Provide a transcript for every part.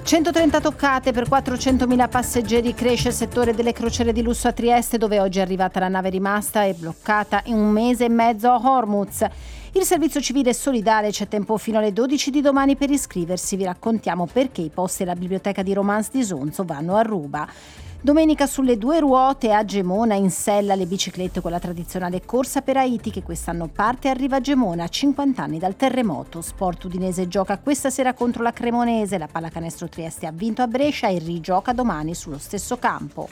130 toccate per 400.000 passeggeri, cresce il settore delle crociere di lusso a Trieste, dove oggi è arrivata la nave rimasta e bloccata in 1 mese e mezzo a Hormuz. Il servizio civile e solidale, c'è tempo fino alle 12 di domani per iscriversi. Vi raccontiamo perché i posti alla biblioteca di Romance di Sonzo vanno a ruba. Domenica sulle 2 ruote a Gemona, in sella le biciclette con la tradizionale corsa per Haiti che quest'anno parte e arriva a Gemona a 50 anni dal terremoto. Sport Udinese gioca questa sera contro la Cremonese, la Pallacanestro Trieste ha vinto a Brescia e rigioca domani sullo stesso campo.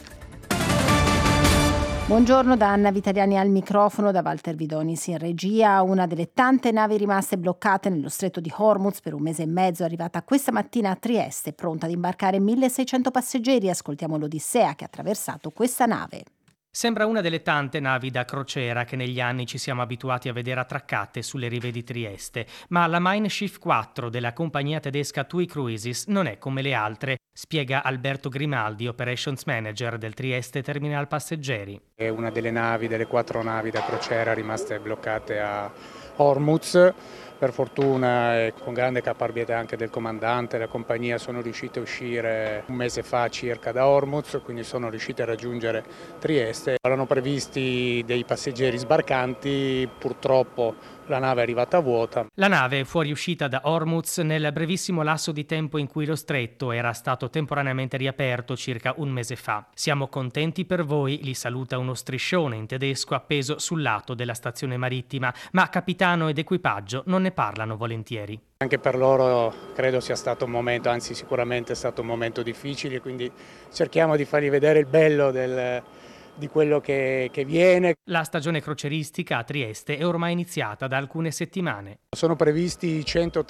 Buongiorno da Anna Vitaliani al microfono, da Walter Vidonis in regia. Una delle tante navi rimaste bloccate nello stretto di Hormuz per 1 mese e mezzo è arrivata questa mattina a Trieste, pronta ad imbarcare 1.600 passeggeri. Ascoltiamo l'Odissea che ha attraversato questa nave. Sembra una delle tante navi da crociera che negli anni ci siamo abituati a vedere attraccate sulle rive di Trieste, ma la Mein Schiff 4 della compagnia tedesca TUI Cruises non è come le altre, spiega Alberto Grimaldi, Operations Manager del Trieste Terminal Passeggeri. È una delle 4 navi da crociera rimaste bloccate a Hormuz. Per fortuna e con grande caparbietà anche del comandante, la compagnia sono riuscite a uscire 1 mese fa circa da Hormuz, quindi sono riuscite a raggiungere Trieste. Erano previsti dei passeggeri sbarcanti, purtroppo la nave è arrivata vuota. La nave è fuoriuscita da Hormuz nel brevissimo lasso di tempo in cui lo stretto era stato temporaneamente riaperto circa 1 mese fa. Siamo contenti per voi, li saluta uno striscione in tedesco appeso sul lato della stazione marittima, ma capitano ed equipaggio non ne parlano volentieri. Anche per loro credo sia stato un momento, anzi sicuramente è stato un momento difficile, quindi cerchiamo di fargli vedere il bello di quello che viene. La stagione croceristica a Trieste è ormai iniziata da alcune settimane. Sono previsti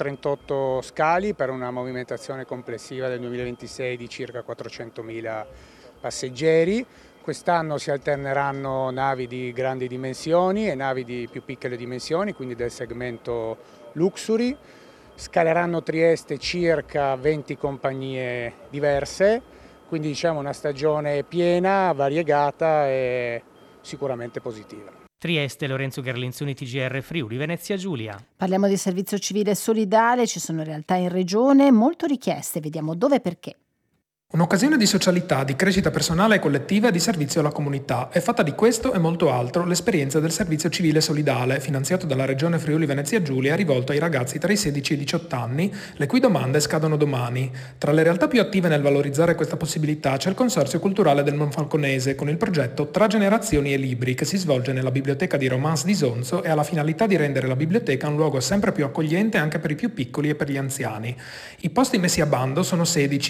138 scali per una movimentazione complessiva del 2026 di circa 400.000 passeggeri. Quest'anno si alterneranno navi di grandi dimensioni e navi di più piccole dimensioni, quindi del segmento luxury. Scaleranno Trieste circa 20 compagnie diverse, quindi diciamo una stagione piena, variegata e sicuramente positiva. Trieste, Lorenzo Gerlinzoni, TGR Friuli, Venezia Giulia. Parliamo di servizio civile e solidale, ci sono realtà in regione molto richieste, vediamo dove e perché. Un'occasione di socialità, di crescita personale e collettiva e di servizio alla comunità. È fatta di questo e molto altro l'esperienza del servizio civile solidale, finanziato dalla Regione Friuli Venezia Giulia, rivolto ai ragazzi tra i 16 e i 18 anni, le cui domande scadono domani. Tra le realtà più attive nel valorizzare questa possibilità c'è il Consorzio Culturale del Monfalconese, con il progetto Tra Generazioni e Libri, che si svolge nella biblioteca di Romance di Sonzo e ha la finalità di rendere la biblioteca un luogo sempre più accogliente anche per i più piccoli e per gli anziani. I posti messi a bando sono 16,